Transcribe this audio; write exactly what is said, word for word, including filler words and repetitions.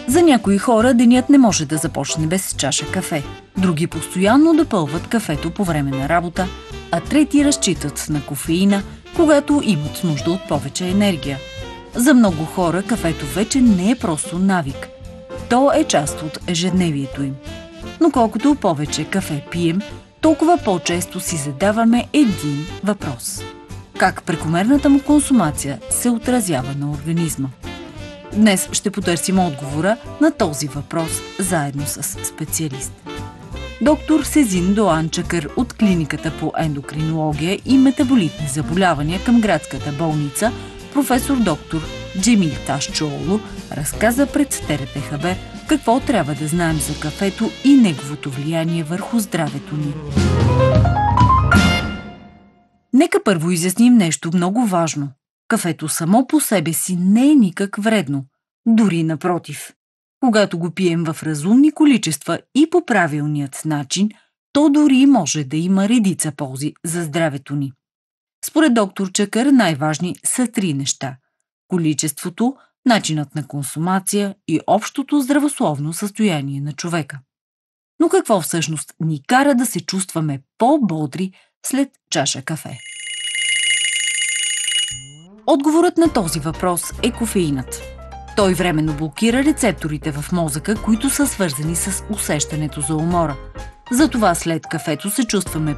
За някои хора денят не може да започне без чаша кафе. Други постоянно допълват кафето по време на работа, а трети разчитат на кофеина, когато имат нужда от повече енергия. За много хора кафето вече не е просто навик. То е част от ежедневието им. Но колкото повече кафе пием, толкова по-често си задаваме един въпрос. Как прекомерната му консумация се отразява на организма? Днес ще потърсим отговора на този въпрос заедно с специалист. Доктор Сезин Доан Чакър от клиниката по ендокринология и метаболитни заболявания към градската болница, професор доктор Джемил Ташчоолу, разказа пред Т Р Т Хабер какво трябва да знаем за кафето и неговото влияние върху здравето ни. Нека първо изясним нещо много важно. Кафето само по себе си не е никак вредно. Дори напротив. Когато го пием в разумни количества и по правилният начин, то дори може да има редица ползи за здравето ни. Според доктор Чакър най-важни са три неща – количеството, начинът на консумация и общото здравословно състояние на човека. Но какво всъщност ни кара да се чувстваме по-бодри след чаша кафе? Отговорът на този въпрос е кофеинът. Той временно блокира рецепторите в мозъка, които са свързани с усещането за умора. Затова след кафето се чувстваме